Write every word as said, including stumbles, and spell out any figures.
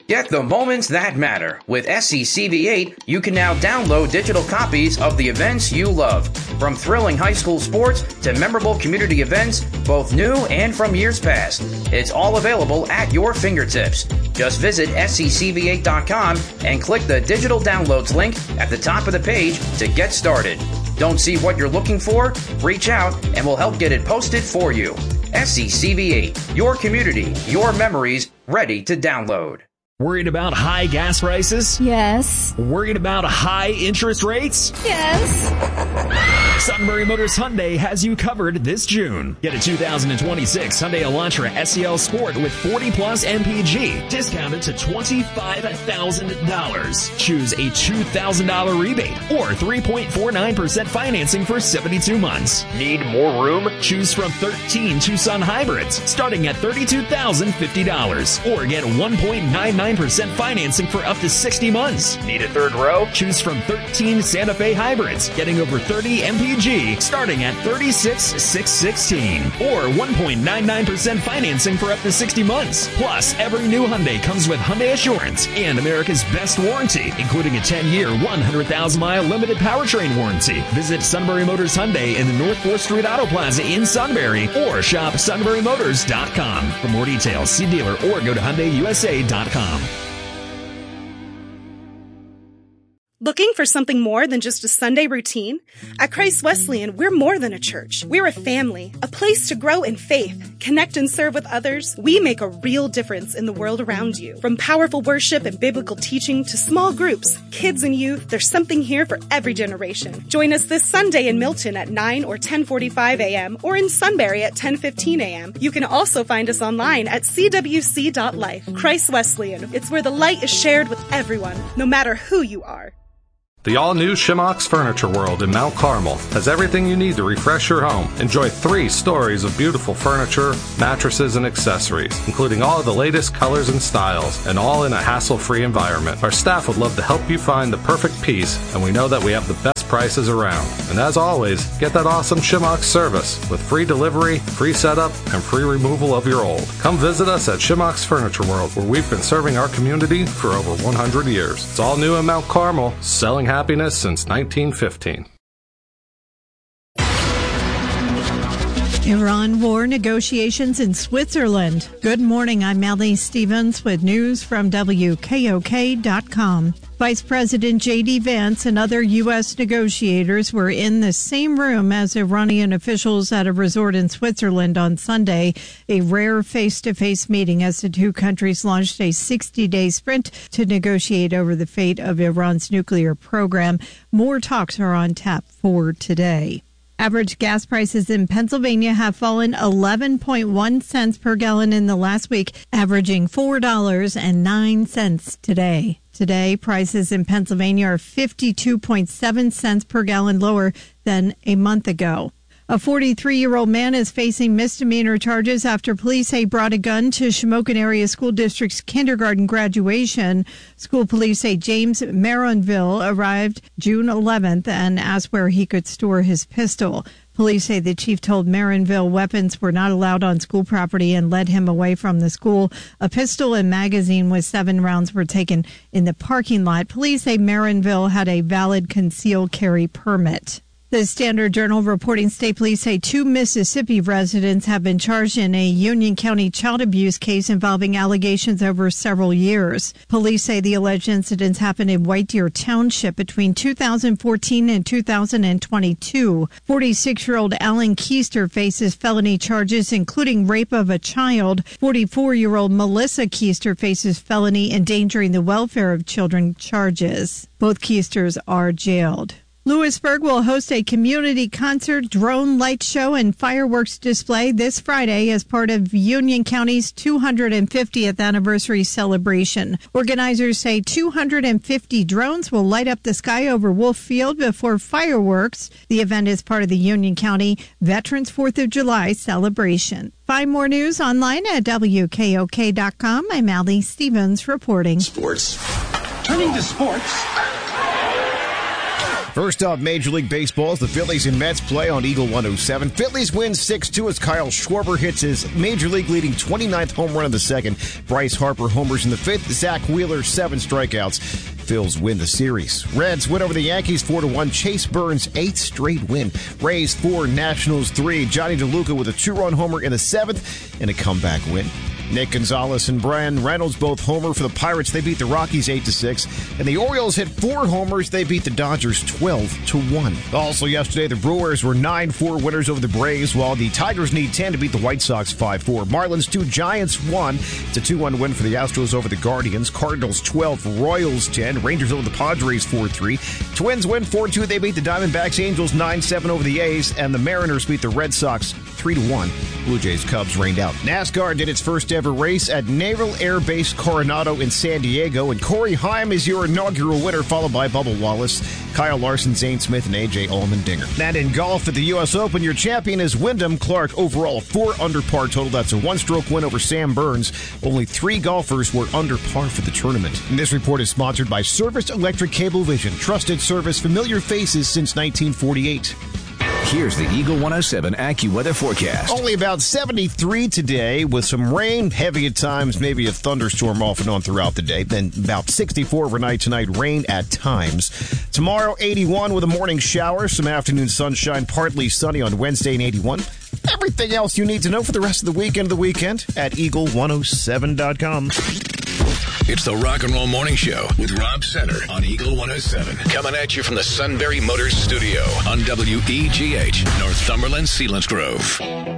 Get the moments that matter. With S C C V eight, you can now download digital copies of the events you love. From thrilling high school sports to memorable community events, both new and from years past. It's all available at your fingertips. Just visit S C C V eight dot com and click the digital downloads link at the top of the page to get started. Don't see what you're looking for? Reach out and we'll help get it posted for you. S C C V eight, your community, your memories, ready to download. Worried about high gas prices? Yes. Worried about high interest rates? Yes. Sunbury Motors Hyundai has you covered this June. Get a two thousand twenty-six Hyundai Elantra S E L Sport with forty plus M P G, discounted to twenty-five thousand dollars. Choose a two thousand dollars rebate or three point four nine percent financing for seventy-two months. Need more room? Choose from thirteen Tucson hybrids, starting at thirty-two thousand fifty dollars. Or get one point nine nine percent financing for up to sixty months. Need a third row? Choose from thirteen Santa Fe hybrids, getting over thirty M P G, starting at thirty-six thousand six hundred sixteen dollars. Or one point nine nine percent financing for up to sixty months. Plus, every new Hyundai comes with Hyundai Assurance and America's best warranty, including a ten-year, one hundred thousand mile limited powertrain warranty. Visit Sunbury Motors Hyundai in the North fourth Street Auto Plaza in Sunbury or shop sunbury motors dot com. For more details, see dealer or go to hyundai u s a dot com. Looking for something more than just a Sunday routine? At Christ Wesleyan, we're more than a church. We're a family, a place to grow in faith, connect and serve with others. We make a real difference in the world around you. From powerful worship and biblical teaching to small groups, kids and youth, there's something here for every generation. Join us this Sunday in Milton at nine or ten forty-five a.m. or in Sunbury at ten fifteen a.m. You can also find us online at c w c dot life. Christ Wesleyan, it's where the light is shared with everyone, no matter who you are. The all-new Shimox Furniture World in Mount Carmel has everything you need to refresh your home. Enjoy three stories of beautiful furniture, mattresses, and accessories, including all of the latest colors and styles, and all in a hassle-free environment. Our staff would love to help you find the perfect piece, and we know that we have the best prices around. And as always, get that awesome Shimox service with free delivery, free setup, and free removal of your old. Come visit us at Shimox Furniture World, where we've been serving our community for over one hundred years. It's all new in Mount Carmel, selling happiness since nineteen fifteen. Iran war negotiations in Switzerland. Good morning, I'm Melanie Stevens with news from W K O K dot com. Vice President J D Vance and other U S negotiators were in the same room as Iranian officials at a resort in Switzerland on Sunday, a rare face-to-face meeting as the two countries launched a sixty-day sprint to negotiate over the fate of Iran's nuclear program. More talks are on tap for today. Average gas prices in Pennsylvania have fallen eleven point one cents per gallon in the last week, averaging four dollars and nine cents today. Today, prices in Pennsylvania are fifty-two point seven cents per gallon lower than a month ago. A forty-three-year-old man is facing misdemeanor charges after police say brought a gun to Shamokin Area School District's kindergarten graduation. School police say James Maronville arrived June eleventh and asked where he could store his pistol. Police say the chief told Maronville weapons were not allowed on school property and led him away from the school. A pistol and magazine with seven rounds were taken in the parking lot. Police say Maronville had a valid concealed carry permit. The Standard Journal reporting state police say two Mississippi residents have been charged in a Union County child abuse case involving allegations over several years. Police say the alleged incidents happened in White Deer Township between two thousand fourteen and two thousand twenty-two. forty-six-year-old Alan Keister faces felony charges, including rape of a child. forty-four-year-old Melissa Keister faces felony endangering the welfare of children charges. Both Keisters are jailed. Lewisburg will host a community concert, drone light show, and fireworks display this Friday as part of Union County's two hundred fiftieth anniversary celebration. Organizers say two hundred fifty drones will light up the sky over Wolf Field before fireworks. The event is part of the Union County Veterans fourth of July celebration. Find more news online at W K O K dot com. I'm Allie Stevens reporting. Sports. Turning to sports. First off, Major League Baseball, as the Phillies and Mets play on Eagle one oh seven. Phillies win six two as Kyle Schwarber hits his Major League leading twenty-ninth home run of the second. Bryce Harper homers in the fifth. Zach Wheeler, seven strikeouts. Phils win the series. Reds win over the Yankees four to one. Chase Burns, eighth straight win. Rays four, Nationals three. Johnny DeLuca with a two-run homer in the seventh and a comeback win. Nick Gonzalez and Brian Reynolds both homer for the Pirates. They beat the Rockies eight to six. And the Orioles hit four homers. They beat the Dodgers twelve to one. Also yesterday, the Brewers were nine four winners over the Braves, while the Tigers need ten to beat the White Sox five four. Marlins two, Giants one. It's a two one win for the Astros over the Guardians. Cardinals twelve, Royals ten. Rangers over the Padres four three. Twins win four two. They beat the Diamondbacks. Angels nine seven over the A's. And the Mariners beat the Red Sox three to one. Blue Jays Cubs rained out. NASCAR did its first ever race at Naval Air Base Coronado in San Diego, and Corey Heim is your inaugural winner, followed by Bubba Wallace, Kyle Larson, Zane Smith, and A J Allmendinger. And in golf at the U S Open, your champion is Wyndham Clark. Overall, four under par total. That's a one-stroke win over Sam Burns. Only three golfers were under par for the tournament. And this report is sponsored by Service Electric Cablevision. Trusted service, familiar faces since nineteen forty-eight. Here's the Eagle one oh seven AccuWeather forecast. Only about seventy-three today with some rain, heavy at times, maybe a thunderstorm off and on throughout the day. Then about sixty-four overnight tonight, rain at times. Tomorrow, eighty-one with a morning shower, some afternoon sunshine, partly sunny on Wednesday and eighty-one. Everything else you need to know for the rest of the weekend of the weekend at eagle one oh seven dot com. It's the Rock and Roll Morning Show with Rob Center on Eagle one oh seven. Coming at you from the Sunbury Motors Studio on W E G H, Northumberland, Selinsgrove.